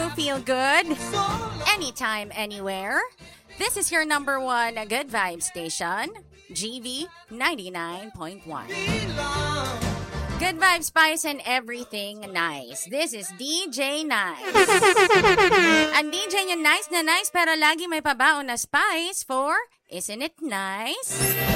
you feel good anytime, anywhere. This is your number one good vibe station, GV 99.1. Good vibes, spice, and everything nice. This is DJ Nice. Ang DJ niya nice na nice pero lagi may pabaon na spice for Isn't It Nice?